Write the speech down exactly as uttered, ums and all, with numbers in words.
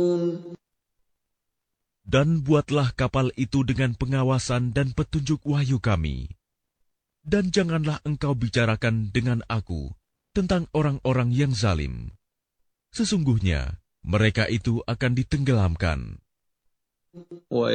Dan buatlah kapal itu dengan pengawasan dan petunjuk wahyu kami. Dan janganlah engkau bicarakan dengan aku tentang orang-orang yang zalim. Sesungguhnya mereka itu akan ditenggelamkan.